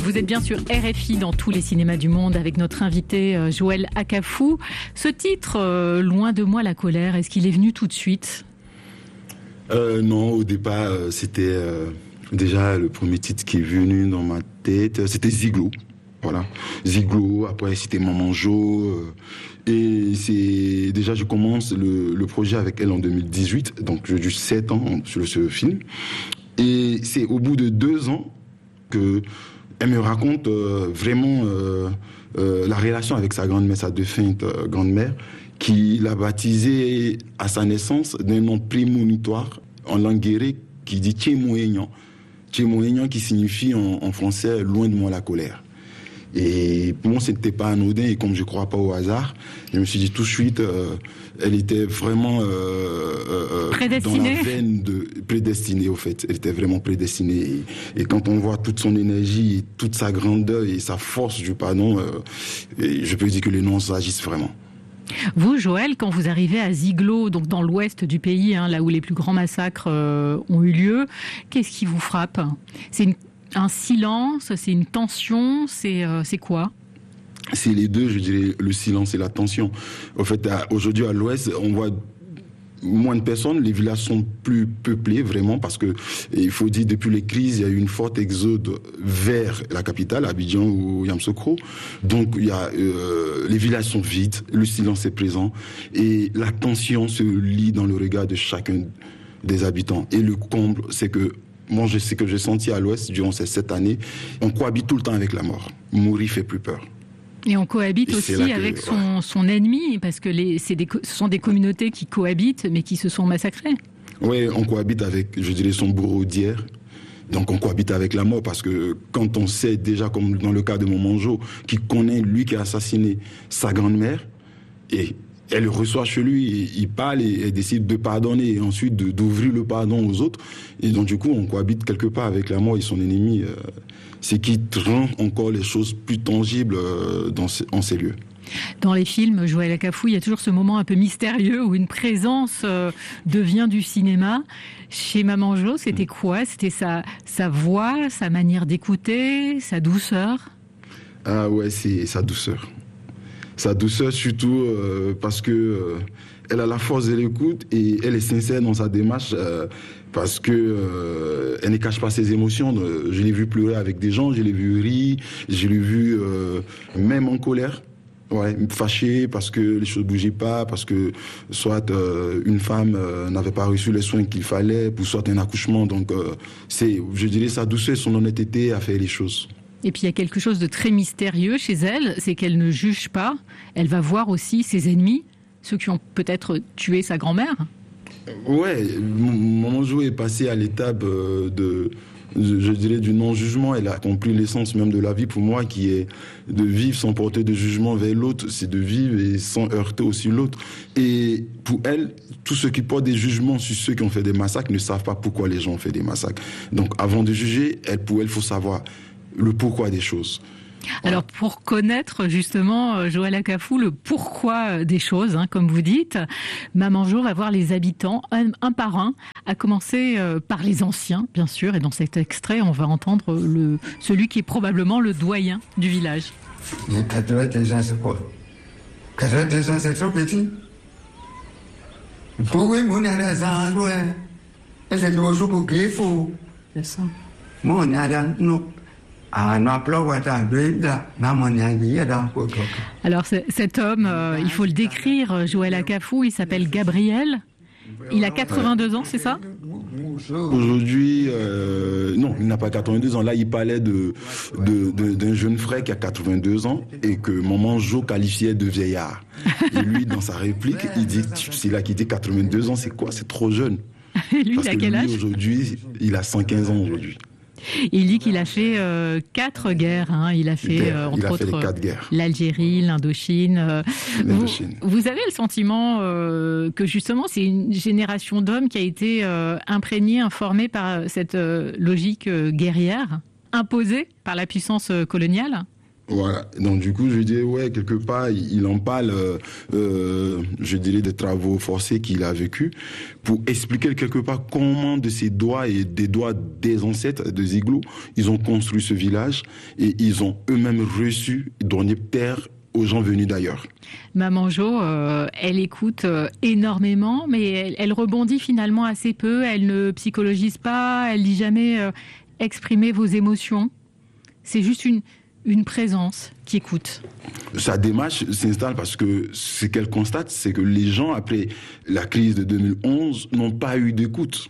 Vous êtes bien sur RFI dans tous les cinémas du monde avec notre invité Joël Akafou. Ce titre, Loin de moi la colère, est-ce qu'il est venu tout de suite ? Non, au départ, c'était déjà le premier titre qui est venu dans ma tête, c'était Ziglo. Voilà, Ziglo, après c'était Maman Jo. Et c'est déjà, je commence le projet avec elle en 2018, donc j'ai eu 7 ans sur ce film. Et c'est au bout de 2 ans que elle me raconte vraiment la relation avec sa grand-mère, sa défunte grand-mère, qui l'a baptisée à sa naissance d'un nom prémonitoire en langue guérée qui dit Tchémoénian. Tchémoénian qui signifie en français « loin de moi la colère ». Et pour moi, ce n'était pas anodin, et comme je ne crois pas au hasard, je me suis dit tout de suite, elle était vraiment dans la veine prédestinée, au fait. Elle était vraiment prédestinée. Et quand on voit toute son énergie, et toute sa grandeur et sa force du pardon, je peux dire que les noms s'agissent vraiment. Vous, Joël, quand vous arrivez à Ziglo, donc dans l'ouest du pays, là où les plus grands massacres ont eu lieu, qu'est-ce qui vous frappe ? C'est un silence, c'est une tension, c'est quoi ? C'est les deux, je dirais, le silence et la tension. En fait, aujourd'hui à l'ouest, on voit moins de personnes, les villages sont plus peuplés vraiment parce que il faut dire depuis les crises, il y a eu une forte exode vers la capitale, Abidjan ou Yamoussoukro. Donc il y a les villages sont vides, le silence est présent et la tension se lit dans le regard de chacun des habitants. Et le comble, c'est que moi, je sais que j'ai senti à l'Ouest, durant ces 7 années, on cohabite tout le temps avec la mort. Mourir fait plus peur. Et on cohabite aussi avec son ennemi, parce que ce sont des communautés qui cohabitent, mais qui se sont massacrées. Oui, on cohabite avec, je dirais, son bourreau d'hier. Donc on cohabite avec la mort, parce que quand on sait déjà, comme dans le cas de Maman Jo, qui connaît lui qui a assassiné sa grand-mère, et elle le reçoit chez lui, il parle et elle décide de pardonner et ensuite d'ouvrir le pardon aux autres. Et donc du coup, on cohabite quelque part avec la mort et son ennemi, ce qui rend encore les choses plus tangibles en ces lieux. Dans les films, Joël Akafou, il y a toujours ce moment un peu mystérieux où une présence devient du cinéma. Chez Maman Jo, c'était quoi ? C'était sa voix, sa manière d'écouter, sa douceur ? Ah ouais, c'est sa douceur. Sa douceur surtout parce que elle a la force de l'écoute et elle est sincère dans sa démarche parce que elle ne cache pas ses émotions. Je l'ai vu pleurer avec des gens, je l'ai vu rire, je l'ai vu même en colère. Ouais, fâché parce que les choses bougeaient pas, parce que soit une femme n'avait pas reçu les soins qu'il fallait, pour soit un accouchement. Donc je dirais sa douceur et son honnêteté à faire les choses. Et puis il y a quelque chose de très mystérieux chez elle, c'est qu'elle ne juge pas. Elle va voir aussi ses ennemis, ceux qui ont peut-être tué sa grand-mère. Ouais, Maman Jo est passée à l'étape je dirais du non-jugement. Elle a compris l'essence même de la vie pour moi, qui est de vivre sans porter de jugement vers l'autre, c'est de vivre et sans heurter aussi l'autre. Et pour elle, tous ceux qui portent des jugements sur ceux qui ont fait des massacres ne savent pas pourquoi les gens ont fait des massacres. Donc avant de juger, pour elle, il faut savoir le pourquoi des choses. Alors pour connaître justement, Joël Akafou, le pourquoi des choses, comme vous dites, Maman Jo va voir les habitants un par un, à commencer par les anciens, bien sûr, et dans cet extrait, on va entendre celui qui est probablement le doyen du village. 82 ans, c'est quoi ? 82 ans, c'est trop petit. Pourquoi mon argent, ouais? C'est le jour pour qu'il faut. C'est ça. Mon argent, non. Alors cet homme, il faut le décrire, Joël Akafou, il s'appelle Gabriel. Il a 82 ans, c'est ça ? Aujourd'hui, non, il n'a pas 82 ans. Là, il parlait d'un jeune frère qui a 82 ans et que Maman Jo qualifiait de vieillard. Et lui, dans sa réplique, il dit s'il a quitté 82 ans, c'est quoi ? C'est trop jeune. Et lui, parce il a que quel âge ? Aujourd'hui, il a 115 ans aujourd'hui. Il dit qu'il a fait 4 guerres. Il a fait, entre autres, les 4 guerres. L'Algérie, l'Indochine. Vous avez le sentiment que justement, c'est une génération d'hommes qui a été imprégnée, informée par cette logique guerrière, imposée par la puissance coloniale ? Voilà. Donc du coup, je dis ouais, quelque part, il en parle, je dirais, des travaux forcés qu'il a vécu, pour expliquer quelque part comment de ses doigts et des doigts des ancêtres de Ziglo, ils ont construit ce village et ils ont eux-mêmes reçu, donné terre aux gens venus d'ailleurs. Maman Jo, elle écoute énormément, mais elle rebondit finalement assez peu. Elle ne psychologise pas, elle dit jamais exprimer vos émotions. C'est juste une présence qui écoute. Sa démarche s'installe parce que ce qu'elle constate, c'est que les gens, après la crise de 2011, n'ont pas eu d'écoute.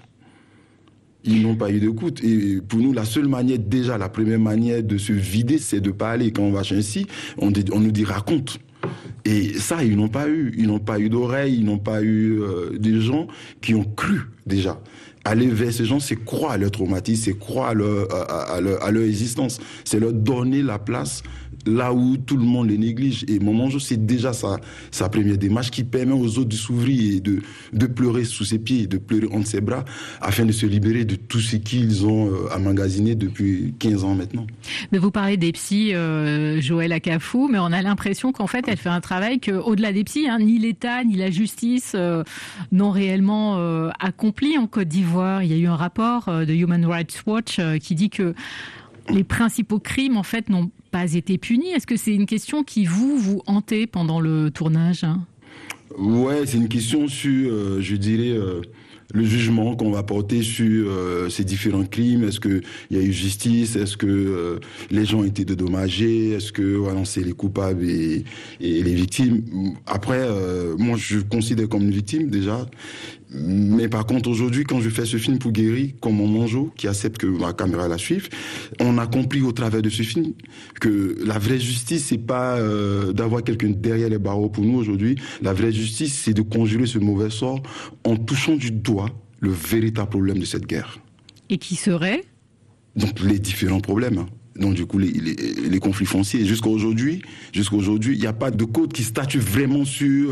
Ils n'ont pas eu d'écoute. Et pour nous, la seule manière, déjà, la première manière de se vider, c'est de parler. Quand on va chez ici, on nous dit raconte. Et ça, ils n'ont pas eu. Ils n'ont pas eu d'oreilles, ils n'ont pas eu des gens qui ont cru, déjà. Aller vers ces gens, c'est croire à leur traumatisme, c'est croire à leur existence. C'est leur donner la place là où tout le monde les néglige. Et Maman Jo, c'est déjà sa première démarche qui permet aux autres de s'ouvrir et de pleurer sous ses pieds, de pleurer entre ses bras, afin de se libérer de tout ce qu'ils ont emmagasiné depuis 15 ans maintenant. Mais vous parlez des psys, Joël Akafou, mais on a l'impression qu'en fait, elle fait un travail qu'au-delà des psys, ni l'État, ni la justice n'ont réellement accompli en Côte d'Ivoire. Il y a eu un rapport de Human Rights Watch qui dit que les principaux crimes, en fait, n'ont pas été punis. Est-ce que c'est une question qui vous hantez pendant le tournage ? Ouais, c'est une question sur, je dirais, le jugement qu'on va porter sur ces différents crimes. Est-ce qu'il y a eu justice? Est-ce que les gens ont été dédommagés? Est-ce que voilà, c'est les coupables et les victimes? Après, moi, je considère comme une victime déjà. Mais par contre, aujourd'hui, quand je fais ce film pour Guéri, comme Maman Jo, qui accepte que ma caméra la suive, on a compris au travers de ce film que la vraie justice, c'est pas d'avoir quelqu'un derrière les barreaux pour nous aujourd'hui. La vraie justice, c'est de conjurer ce mauvais sort en touchant du doigt le véritable problème de cette guerre. Et qui serait ? Donc les différents problèmes. Donc du coup, les conflits fonciers. Jusqu'à aujourd'hui, il n'y a pas de code qui statue vraiment sur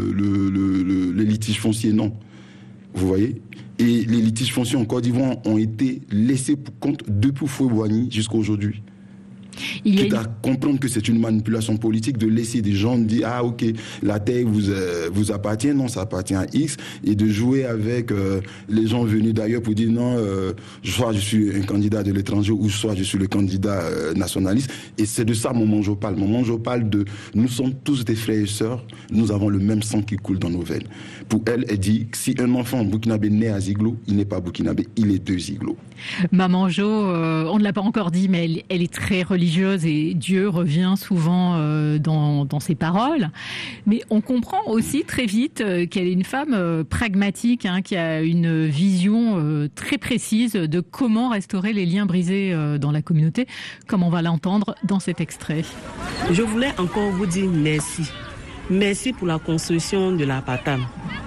le litige foncier, non. Vous voyez? Et les litiges fonciers en Côte d'Ivoire ont été laissés pour compte depuis Fouet-Boigny jusqu'à aujourd'hui. Quitte à comprendre que c'est une manipulation politique de laisser des gens dire ah ok, la terre vous appartient, non, ça appartient à X, et de jouer avec les gens venus d'ailleurs pour dire non, soit je suis un candidat de l'étranger ou soit je suis le candidat nationaliste. Et c'est de ça Maman Jo parle. Maman Jo parle de nous sommes tous des frères et sœurs, nous avons le même sang qui coule dans nos veines. Pour elle, elle dit que si un enfant burkinabé naît à Ziglo, il n'est pas burkinabé, il est de Ziglo. Maman Jo, on ne l'a pas encore dit, mais elle est très religieuse et Dieu revient souvent dans ses paroles. Mais on comprend aussi très vite qu'elle est une femme pragmatique, qui a une vision très précise de comment restaurer les liens brisés dans la communauté, comme on va l'entendre dans cet extrait. Je voulais encore vous dire merci. Merci pour la construction de la Patam.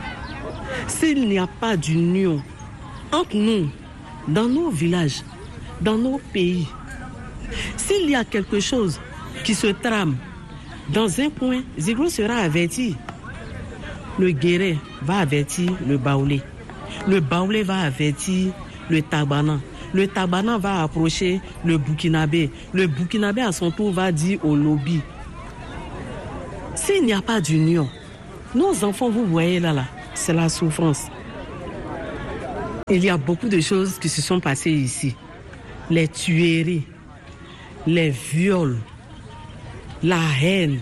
S'il n'y a pas d'union entre nous, dans nos villages, dans nos pays, s'il y a quelque chose qui se trame dans un coin, Ziglo sera averti. Le Guéré va avertir le Baoulé. Le Baoulé va avertir le Tabanan. Le Tabanan va approcher le Burkinabé. Le Burkinabé à son tour va dire au lobby. S'il n'y a pas d'union, nos enfants, vous voyez là, c'est la souffrance. Il y a beaucoup de choses qui se sont passées ici. Les tueries, les viols, la haine.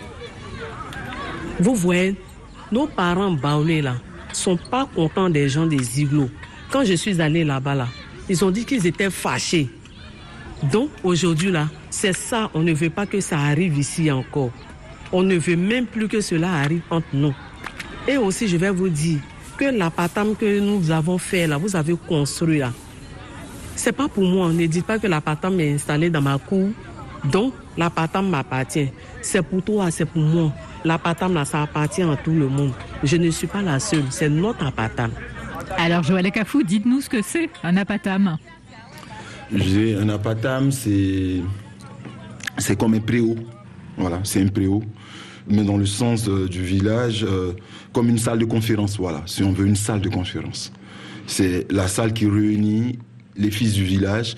Vous voyez, nos parents baoulés là sont pas contents des gens des Ziglo. Quand je suis allée là-bas là, ils ont dit qu'ils étaient fâchés. Donc aujourd'hui là, c'est ça, on ne veut pas que ça arrive ici encore. On ne veut même plus que cela arrive entre nous. Et aussi, je vais vous dire que la Patam que nous avons fait là, vous avez construit là, c'est pas pour moi. Ne dites pas que la Patam est installée dans ma cour, donc la Patam m'appartient. C'est pour toi, c'est pour moi. La Patam là, ça appartient à tout le monde. Je ne suis pas la seule, c'est notre Patam. Alors Joël Akafou, dites-nous ce que c'est un apatam. Un apatam, c'est comme un préau. Voilà, c'est un préau, mais dans le sens du village, comme une salle de conférence, voilà, si on veut une salle de conférence. C'est la salle qui réunit les fils du village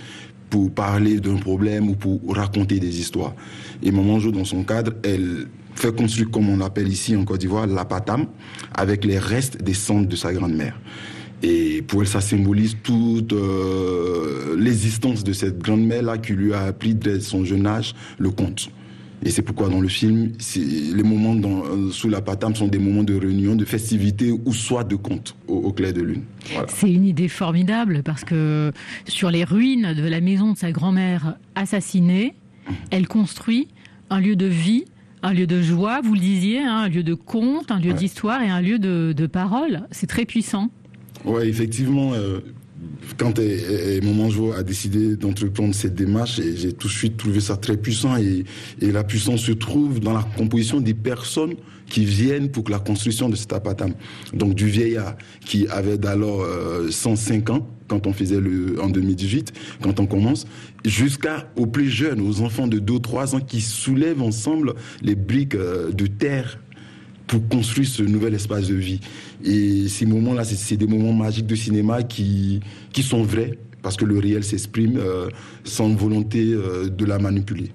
pour parler d'un problème ou pour raconter des histoires. Et Maman Jo, dans son cadre, elle fait construire, comme on l'appelle ici en Côte d'Ivoire, la patam, avec les restes des cendres de sa grand-mère. Et pour elle, ça symbolise toute l'existence de cette grand-mère-là qui lui a appris dès son jeune âge le conte. Et c'est pourquoi dans le film, les moments sous la patam sont des moments de réunion, de festivité ou soit de conte au clair de lune. Voilà. C'est une idée formidable parce que sur les ruines de la maison de sa grand-mère assassinée, elle construit un lieu de vie, un lieu de joie, vous le disiez, hein, un lieu de conte, un lieu d'histoire et un lieu de parole. C'est très puissant. Oui, effectivement. Quand Maman Jo a décidé d'entreprendre cette démarche, j'ai tout de suite trouvé ça très puissant et la puissance se trouve dans la composition des personnes qui viennent pour la construction de cet apatam. Donc du vieillard qui avait d'alors 105 ans quand on faisait en 2018, quand on commence, jusqu'aux plus jeunes, aux enfants de 2 ou 3 ans qui soulèvent ensemble les briques de terre pour construire ce nouvel espace de vie. Et ces moments-là, c'est des moments magiques de cinéma qui sont vrais, parce que le réel s'exprime sans volonté de la manipuler.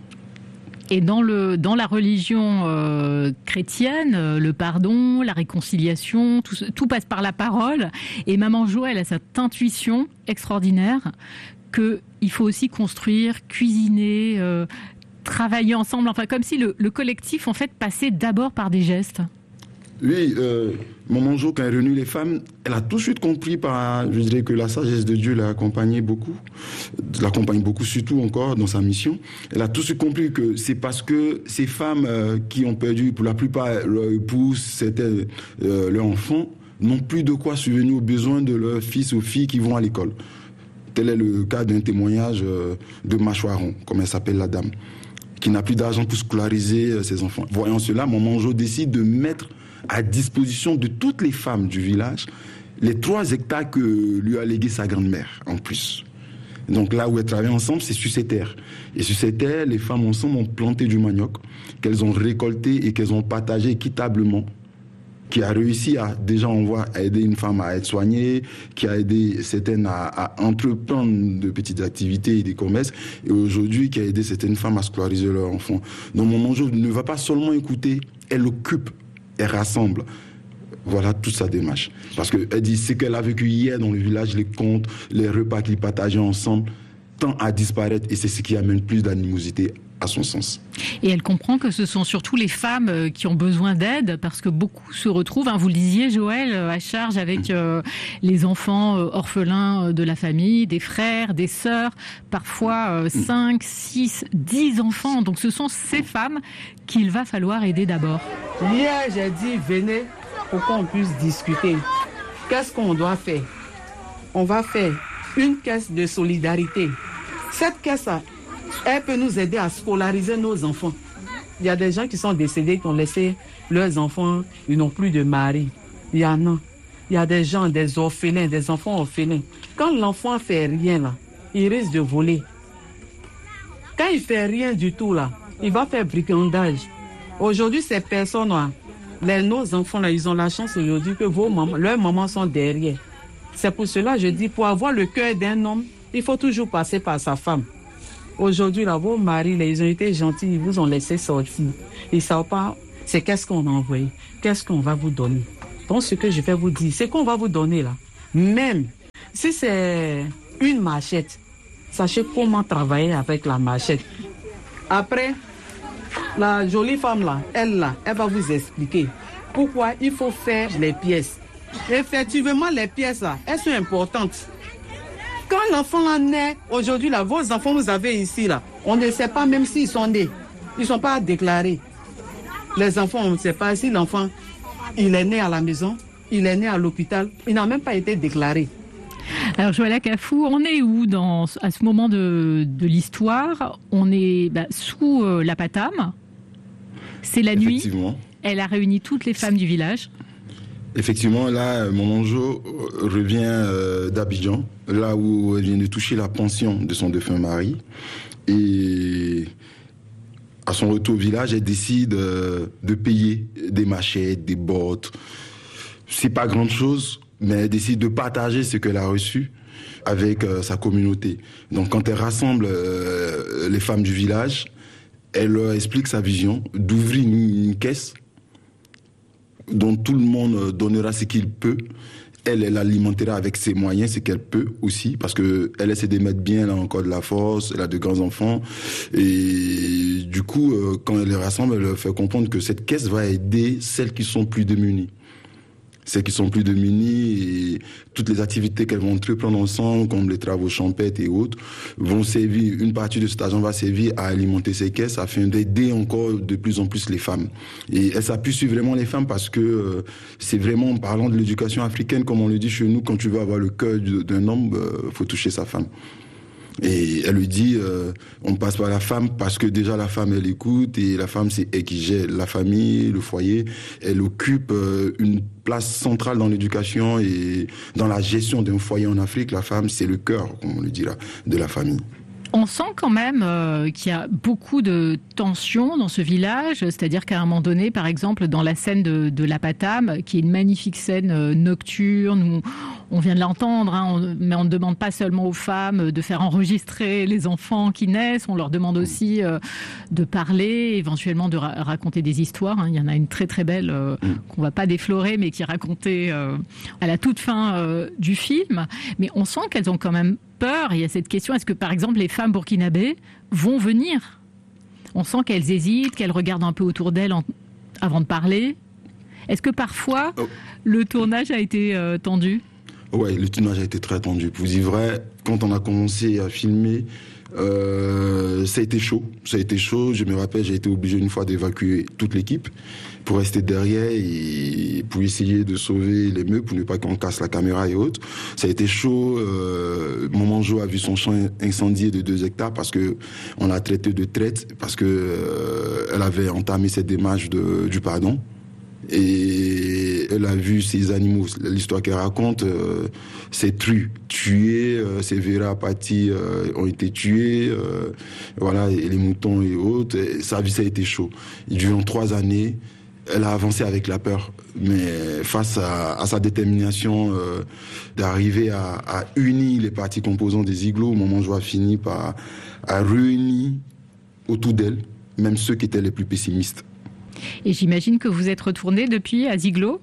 Et dans la religion chrétienne, le pardon, la réconciliation, tout passe par la parole. Et Maman Jo, elle a cette intuition extraordinaire qu'il faut aussi construire, cuisiner, travailler ensemble, enfin comme si le collectif en fait passait d'abord par des gestes. Oui, Maman Jo, quand elle réunit les femmes, elle a tout de suite compris je dirais que la sagesse de Dieu l'accompagne beaucoup surtout encore dans sa mission. Elle a tout de suite compris que c'est parce que ces femmes qui ont perdu pour la plupart leur épouse, c'était leur enfant, n'ont plus de quoi subvenir aux besoins de leurs fils ou filles qui vont à l'école. Tel est le cas d'un témoignage de Machouaron, comme elle s'appelle la dame, qui n'a plus d'argent pour scolariser ses enfants. Voyant cela, Maman Jo décide de mettre à disposition de toutes les femmes du village les 3 hectares que lui a légué sa grand-mère en plus. Donc là où elles travaillent ensemble, c'est sur ces terres. Et sur ces terres, les femmes ensemble ont planté du manioc qu'elles ont récolté et qu'elles ont partagé équitablement, qui a réussi déjà on voit, à aider une femme à être soignée, qui a aidé certaines à entreprendre de petites activités et des commerces, et aujourd'hui qui a aidé certaines femmes à scolariser leurs enfants. Donc Maman Jo ne va pas seulement écouter, elle occupe, elle rassemble. Voilà toute sa démarche. Parce qu'elle dit, ce qu'elle a vécu hier dans le village, les contes, les repas qu'ils partageaient ensemble, tend à disparaître, et c'est ce qui amène plus d'animosité à son sens. Et elle comprend que ce sont surtout les femmes qui ont besoin d'aide, parce que beaucoup se retrouvent, hein, vous le disiez Joël, à charge avec les enfants orphelins de la famille, des frères, des sœurs, parfois 5, 6, 10 enfants. Donc ce sont ces femmes qu'il va falloir aider d'abord. Hier, j'ai dit, venez pour qu'on puisse discuter. Qu'est-ce qu'on doit faire? On va faire une caisse de solidarité. Cette caisse-là, elle peut nous aider à scolariser nos enfants. Il y a des gens qui sont décédés, qui ont laissé leurs enfants, ils n'ont plus de mari. Il y en a. Il y a des gens, des orphelins, des enfants orphelins. Quand l'enfant fait rien là, il risque de voler. Quand il fait rien du tout là, il va faire brigandage. Aujourd'hui, ces personnes-là, nos enfants là, ils ont la chance aujourd'hui que leurs mamans sont derrière. C'est pour cela que je dis, pour avoir le cœur d'un homme, il faut toujours passer par sa femme. Aujourd'hui, là, vos maris, là, ils ont été gentils, ils vous ont laissé sortir. Ils ne savent pas, c'est qu'est-ce qu'on a envoyé, qu'est-ce qu'on va vous donner. Donc, ce que je vais vous dire, c'est qu'on va vous donner là. Même si c'est une machette, sachez comment travailler avec la machette. Après, la jolie femme là, elle va vous expliquer pourquoi il faut faire les pièces. Effectivement, les pièces là, elles sont importantes. Quand l'enfant là naît, aujourd'hui là, vos enfants vous avez ici là, on ne sait pas même s'ils sont nés. Ils ne sont pas déclarés. Les enfants, on ne sait pas si l'enfant, il est né à la maison, il est né à l'hôpital, il n'a même pas été déclaré. Alors Joël Akafou, on est où à ce moment de l'histoire? On est sous la patam. C'est la nuit. Elle a réuni toutes les femmes du village. Effectivement, là, Maman Jo revient d'Abidjan, là où elle vient de toucher la pension de son défunt mari. Et à son retour au village, elle décide de payer des machettes, des bottes. C'est pas grand chose, mais elle décide de partager ce qu'elle a reçu. avec sa communauté. Donc quand elle rassemble les femmes du village, elle leur explique sa vision d'ouvrir une caisse dont tout le monde donnera ce qu'il peut. Elle alimentera avec ses moyens, ce qu'elle peut aussi, parce que elle essaie de mettre bien, là encore de la force, elle a de grands enfants. Et du coup, quand elle les rassemble, elle leur fait comprendre que cette caisse va aider celles qui sont plus démunies. Celles qui sont plus démunies et toutes les activités qu'elles vont entreprendre ensemble, comme les travaux champêtres et autres, vont servir, une partie de cet argent va servir à alimenter ces caisses afin d'aider encore de plus en plus les femmes. Et elle s'appuie sur vraiment les femmes parce que c'est vraiment, en parlant de l'éducation africaine, comme on le dit chez nous, quand tu veux avoir le cœur d'un homme, faut toucher sa femme. Et elle lui dit, on passe par la femme parce que déjà la femme elle écoute et la femme c'est elle qui gère la famille, le foyer. Elle occupe une place centrale dans l'éducation et dans la gestion d'un foyer en Afrique. La femme c'est le cœur, comme on le dira, de la famille. On sent quand même qu'il y a beaucoup de tensions dans ce village, c'est-à-dire qu'à un moment donné, par exemple, dans la scène de la Patame, qui est une magnifique scène nocturne, où on vient de l'entendre, hein, mais on ne demande pas seulement aux femmes de faire enregistrer les enfants qui naissent, on leur demande aussi de parler, éventuellement de raconter des histoires. Hein. Il y en a une très très belle qu'on va pas déflorer, mais qui est racontée à la toute fin du film. Mais on sent qu'elles ont quand même peur. Il y a cette question, est-ce que par exemple les femmes burkinabées vont venir? On sent qu'elles hésitent, qu'elles regardent un peu autour d'elles avant de parler. Est-ce que parfois le tournage a été tendu? Ouais, le tournage a été très tendu. Pour vous dire vrai, quand on a commencé à filmer, ça a été chaud. Ça a été chaud. Je me rappelle, j'ai été obligé une fois d'évacuer toute l'équipe pour rester derrière et pour essayer de sauver les meubles, pour ne pas qu'on casse la caméra et autres. Ça a été chaud. Maman Jo a vu son champ incendié de 2 hectares parce que on l'a traité de traite, parce que elle avait entamé cette démarche du pardon. Et elle a vu ces animaux, l'histoire qu'elle raconte, ces tués, ces Vera Pati ont été tués, voilà, et les moutons et autres. Et sa vie, ça a été chaud. Durant 3 années, elle a avancé avec la peur, mais face à sa détermination d'arriver à unir les parties composantes des igloos, Maman Jo a fini par réunir autour d'elle, même ceux qui étaient les plus pessimistes. Et j'imagine que vous êtes retourné depuis à Ziglo?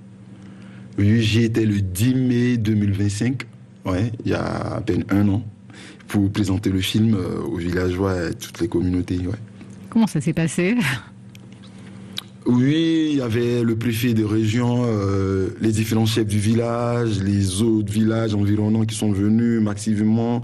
Oui, j'y étais le 10 mai 2025, ouais, il y a à peine 1 an, pour présenter le film aux villageois et à toutes les communautés. Ouais. Comment ça s'est passé? Oui, il y avait le préfet de région, les différents chefs du village, les autres villages environnants qui sont venus massivement.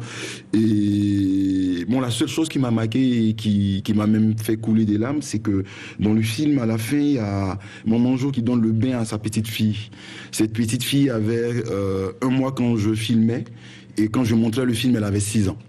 Et bon, la seule chose qui m'a marqué et qui m'a même fait couler des larmes, c'est que dans le film, à la fin, il y a Maman Jo qui donne le bain à sa petite fille. Cette petite fille avait 1 mois quand je filmais, et quand je montrais le film, elle avait 6 ans.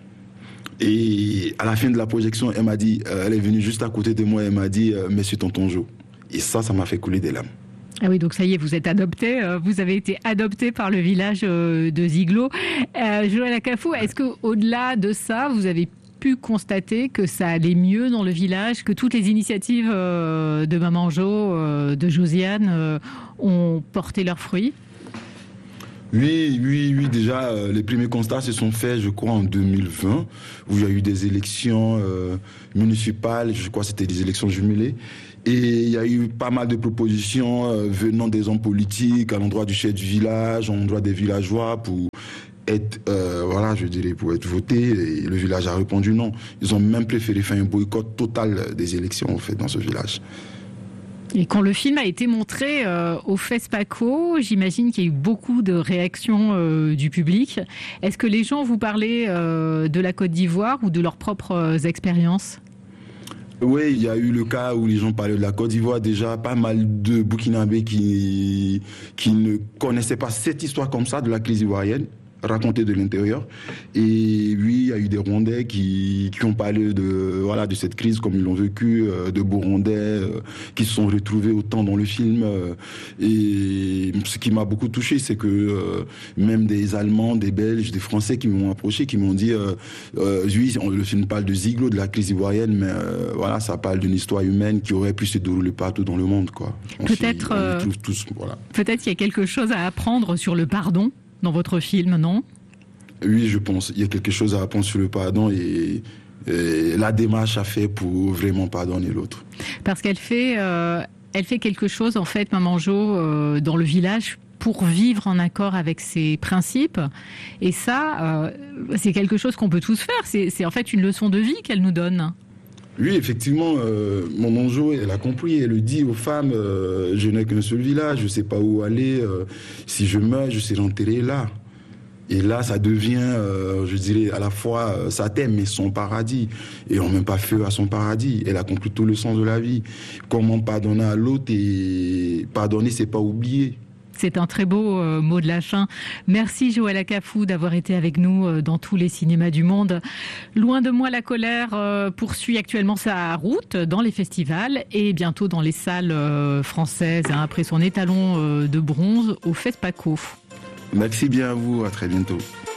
Et à la fin de la projection, elle m'a dit, elle est venue juste à côté de moi, elle m'a dit « Monsieur Tonton Jo ». Et ça m'a fait couler des larmes. Ah oui, donc ça y est, vous êtes adopté, vous avez été adopté par le village de Ziglo. Joël Akafou, est-ce qu'au-delà de ça, vous avez pu constater que ça allait mieux dans le village, que toutes les initiatives de Maman Jo, de Josiane, ont porté leurs fruits? Oui, déjà, les premiers constats se sont faits, je crois, en 2020, où il y a eu des élections municipales, je crois que c'était des élections jumelées, et il y a eu pas mal de propositions venant des hommes politiques, à l'endroit du chef du village, à l'endroit des villageois, pour être, pour être voté, et le village a répondu non. Ils ont même préféré faire un boycott total des élections, en fait, dans ce village. Et quand le film a été montré au FESPACO, j'imagine qu'il y a eu beaucoup de réactions du public. Est-ce que les gens vous parlaient de la Côte d'Ivoire ou de leurs propres expériences? Oui, il y a eu le cas où les gens parlaient de la Côte d'Ivoire. Déjà, pas mal de Burkinabés qui ne connaissaient pas cette histoire comme ça de la crise ivoirienne, racontée de l'intérieur. Et oui, il y a eu des Rwandais qui ont parlé de cette crise comme ils l'ont vécu, de Burundais qui se sont retrouvés autant dans le film. Et ce qui m'a beaucoup touché, c'est que même des Allemands, des Belges, des Français qui m'ont approché, qui m'ont dit oui, le film parle de Ziglo, de la crise ivoirienne, mais ça parle d'une histoire humaine qui aurait pu se dérouler partout dans le monde, quoi. Peut-être qu'il y a quelque chose à apprendre sur le pardon dans votre film, non? Oui, je pense. Il y a quelque chose à apprendre sur le pardon et la démarche à faire pour vraiment pardonner l'autre. Parce qu'elle fait quelque chose, en fait, Maman Jo, dans le village pour vivre en accord avec ses principes. Et ça, c'est quelque chose qu'on peut tous faire. C'est en fait une leçon de vie qu'elle nous donne. Oui, effectivement, Maman Jo, elle a compris. Elle le dit aux femmes, je n'ai qu'un seul village, je ne sais pas où aller. Si je meurs, je serai enterré là. Et là, ça devient, je dirais, à la fois sa terre, mais son paradis. Et on ne met pas feu à son paradis. Elle a compris tout le sens de la vie. Comment pardonner à l'autre, et pardonner, c'est pas oublier. C'est un très beau mot de la fin. Merci Joël Akafou d'avoir été avec nous dans tous les cinémas du monde. Loin de moi la colère poursuit actuellement sa route dans les festivals et bientôt dans les salles françaises, après son étalon de bronze au FESPACO. Merci bien à vous, à très bientôt.